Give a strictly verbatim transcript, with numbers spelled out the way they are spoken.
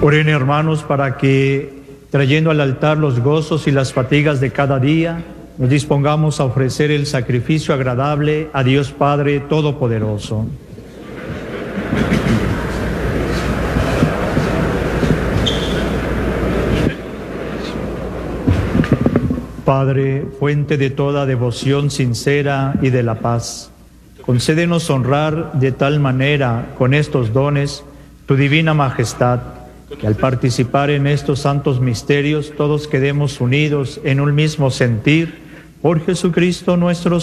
Oren, hermanos, para que, trayendo al altar los gozos y las fatigas de cada día, nos dispongamos a ofrecer el sacrificio agradable a Dios Padre Todopoderoso. Padre, fuente de toda devoción sincera y de la paz, concédenos honrar de tal manera con estos dones tu divina majestad, que al participar en estos santos misterios todos quedemos unidos en un mismo sentir por Jesucristo nuestro